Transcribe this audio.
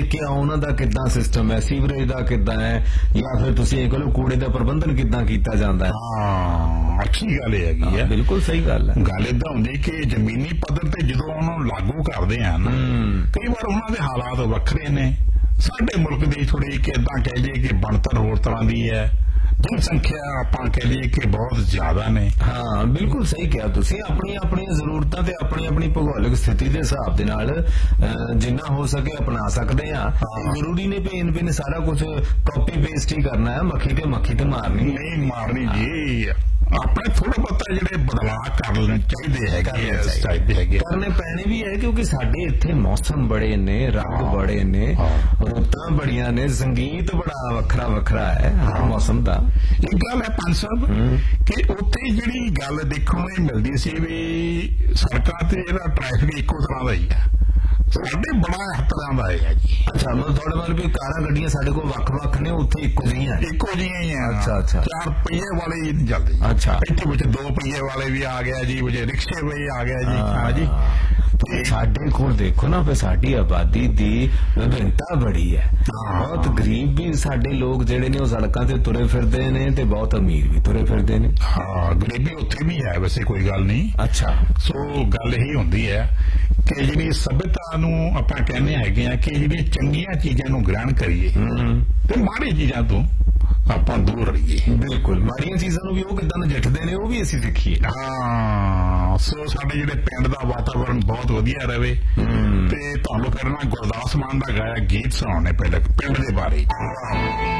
ਕੇ ਆਓ ਉਹਨਾਂ ਦਾ ਕਿੱਦਾਂ ਸਿਸਟਮ ਹੈ, ਸੀਵਰੇਜ ਦਾ ਕਿੱਦਾਂ ਹੈ, ਜਾਂ ਫਿਰ ਤੁਸੀਂ ਇਹ ਕਹੋ ਕੂੜੇ ਦਾ ਪ੍ਰਬੰਧਨ ਕਿੱਦਾਂ ਕੀਤਾ ਜਾਂਦਾ ਹੈ। ਹਾਂ, ਅੱਛੀ ਗੱਲ ਇਹ ਹੈਗੀ ਹੈ, ਬਿਲਕੁਲ ਸਹੀ ਗੱਲ ਹੈ। ਗੱਲ ਏਦਾਂ ਹੁੰਦੀ ਕਿ ਜ਼ਮੀਨੀ ਪੱਧਰ ਤੇ ਜਦੋਂ ਉਹਨੂੰ ਲਾਗੂ ਕਰਦੇ ਆ ਨਾ, ਕਈ ਵਾਰ ਉਹਨਾਂ ਦੇ ਹਾਲਾਤ ਵੱਖਰੇ ਨੇ। ਸਾਡੇ ਮੁਲਕ ਦੀ ਥੋੜੀ ਕਿੱਦਾਂ ਕਹਿ ਲਈਏ ਕਿ ਬਣਤਰ ਹੋਰ ਤਰ੍ਹਾਂ ਦੀ ਹੈ, ਜਨਸੰਖਿਆ ਆਪਾਂ ਕਹਿ ਲਈਏ ਕਿ ਬਹੁਤ ਜ਼ਿਆਦਾ ਨੇ। ਹਾਂ, ਬਿਲਕੁਲ ਸਹੀ ਕਿਹਾ ਤੁਸੀਂ। ਆਪਣੀਆਂ ਜ਼ਰੂਰਤਾਂ ਤੇ ਆਪਣੀ ਭੂਗੋਲਿਕ ਸਥਿਤੀ ਦੇ ਹਿਸਾਬ ਦੇ ਨਾਲ ਜਿੰਨਾ ਹੋ ਸਕੇ ਅਪਣਾ ਸਕਦੇ ਆ। ਜ਼ਰੂਰੀ ਨਹੀਂ ਵੀ ਇਨ ਸਾਰਾ ਕੁਝ ਕਾਪੀ ਪੇਸਟ ਹੀ ਕਰਨਾ ਹੈ, ਮੱਖੀ ਤੇ ਮਾਰਨੀ ਨਹੀਂ ਮਾਰਨੀ ਜੀ। ਆਪਣੇ ਥੋੜਾ ਬਹੁਤਾ ਜਿਹੜੇ ਬਦਲਾਅ ਕਰ ਲੈਣੇ ਚਾਹੀਦੇ ਹੈਗੇ, ਕਰਨੇ ਪੈਣੇ ਵੀ ਹੈ, ਕਿਉਂਕਿ ਸਾਡੇ ਇੱਥੇ ਮੌਸਮ ਬੜੇ ਨੇ, ਰੰਗ ਬੜੇ ਨੇ, ਰੁੱਤਾਂ ਬੜੀਆਂ ਨੇ, ਸੰਗੀਤ ਬੜਾ ਵੱਖਰਾ ਹੈ ਹਰ ਮੌਸਮ ਦਾ। ਇੱਕ ਗੱਲ ਹੈ ਪੰਜ ਸਾਹਿਬ ਕਿ ਉੱਥੇ ਜਿਹੜੀ ਗੱਲ ਦੇਖਣ ਨੂੰ ਮਿਲਦੀ ਸੀ ਵੀ ਸੜਕਾਂ ਤੇ ਇਹਦਾ ਟ੍ਰੈਫਿਕ ਇੱਕੋ ਤਰ੍ਹਾਂ ਦਾ ਹੀ ਹੈ, ਸਾਡੇ ਬੜਾ ਤਰ੍ਹਾਂ ਦਾ ਹੈ ਜੀ। ਅੱਛਾ, ਮਤਲਬ ਤੁਹਾਡੇ ਵੱਲ ਵੀ ਕਾਰਾਂ ਗੱਡੀਆਂ ਸਾਡੇ ਕੋਲ ਵੱਖ ਨੇ, ਉੱਥੇ ਇੱਕੋ ਜਿਹੀਆਂ ਹੀ ਆ। ਅੱਛਾ, 4 ਪਹੀਏ ਵਾਲੇ ਹੀ ਚੱਲਦੇ। ਅੱਛਾ, ਇੱਥੇ ਵਿੱਚ 2 ਪਹੀਏ ਵਾਲੇ ਵੀ ਆ ਗਿਆ ਜੀ, ਵਿੱਚ ਰਿਕਸ਼ੇ ਵੀ ਆ ਗਿਆ ਜੀ। ਹਾਂ ਜੀ, ਸਾਡੇ ਕੋਲ ਦੇਖੋ ਨਾ, ਸਾਡੀ ਆਬਾਦੀ ਦੀ ਵਿਭਿੰਨਤਾ ਬੜੀ ਹੈ। ਬਹੁਤ ਗਰੀਬ ਵੀ ਸਾਡੇ ਲੋਕ ਜਿਹੜੇ ਨੇ ਉਹ ਸੜਕਾਂ ਤੇ ਤੁਰੇ ਫਿਰਦੇ ਨੇ, ਤੇ ਬਹੁਤ ਅਮੀਰ ਵੀ ਤੁਰੇ ਫਿਰਦੇ ਨੇ। ਹਾਂ, ਗਰੀਬੀ ਉੱਥੇ ਵੀ ਹੈ, ਵੈਸੇ ਕੋਈ ਗੱਲ ਨਹੀਂ। ਅੱਛਾ, ਸੋ ਗੱਲ ਇਹੀ ਹੁੰਦੀ ਹੈ ਕਿ ਜਿਹੜੀ ਸਭਿਅਤਾ ਨੂੰ ਆਪਾਂ ਕਹਿੰਦੇ ਹੈਗੇ ਆ ਕਿ ਜਿਹੜੀਆਂ ਚੰਗੀਆਂ ਚੀਜ਼ਾਂ ਨੂੰ ਗ੍ਰਹਿਣ ਕਰੀਏ ਤੇ ਮਾੜੀ ਚੀਜ਼ਾਂ ਤੋਂ ਆਪਾਂ ਦੂਰ ਰਹੀਏ। ਬਿਲਕੁਲ, ਮਾੜੀਆਂ ਚੀਜ਼ਾਂ ਨੂੰ ਵੀ ਉਹ ਕਿੱਦਾਂ ਨਜਿੱਠਦੇ ਨੇ ਉਹ ਵੀ ਅਸੀਂ ਸਿੱਖੀਏ। ਹਾਂ, ਸੋ ਸਾਡੇ ਜਿਹੜੇ ਪਿੰਡ ਦਾ ਵਾਤਾਵਰਨ ਬਹੁਤ ਵਧੀਆ ਰਹੇ। ਤੇ ਤੁਹਾਨੂੰ ਫਿਰ ਨਾ ਗੁਰਦਾਸ ਮਾਨ ਦਾ ਗਾਇਆ ਗੀਤ ਸੁਣਾਉਣੇ ਪਿੰਡ ਦੇ ਬਾਰੇ।